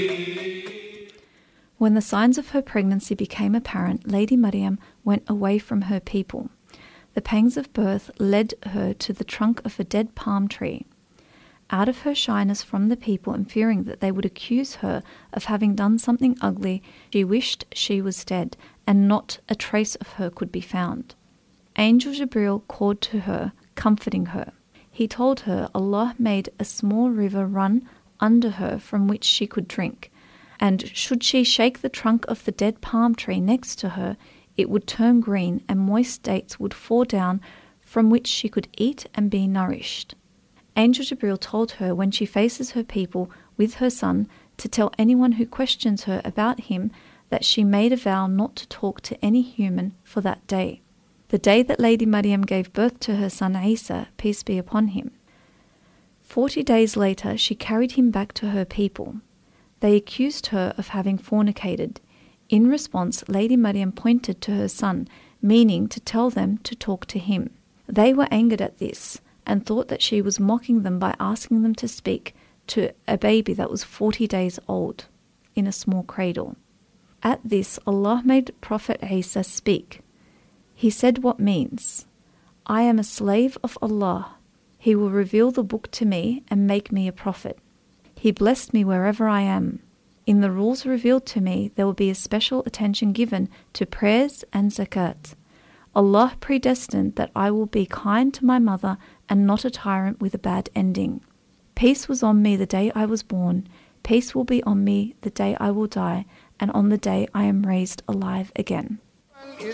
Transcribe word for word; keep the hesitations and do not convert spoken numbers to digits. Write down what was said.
When the signs of her pregnancy became apparent, Lady Maryam went away from her people. The pangs of birth led her to the trunk of a dead palm tree. Out of her shyness from the people and fearing that they would accuse her of having done something ugly, she wished she was dead, and not a trace of her could be found. Angel Jibril called to her, comforting her. He told her Allah made a small river run under her from which she could drink, and should she shake the trunk of the dead palm tree next to her, it would turn green and moist dates would fall down from which she could eat and be nourished. Angel Jibril told her when she faces her people with her son to tell anyone who questions her about him that she made a vow not to talk to any human for that day, the day that Lady Maryam gave birth to her son Isa, peace be upon him. Forty days later she carried him back to her people. They accused her of having fornicated. In response, Lady Maryam pointed to her son, meaning to tell them to talk to him. They were angered at this and thought that she was mocking them by asking them to speak to a baby that was forty days old in a small cradle. At this, Allah made Prophet Isa speak. He said what means, "I am a slave of Allah. He will reveal the book to me and make me a prophet. He blessed me wherever I am. In the rules revealed to me, there will be a special attention given to prayers and zakat. Allah predestined that I will be kind to my mother and not a tyrant with a bad ending. Peace was on me the day I was born. Peace will be on me the day I will die, and on the day I am raised alive again."